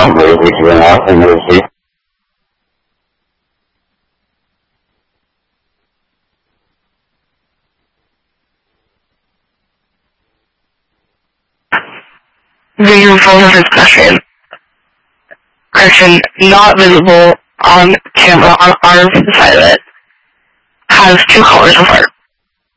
number, which is an emergency. Reason for his question. Question not visible on camera on our side of it. Has two colors apart.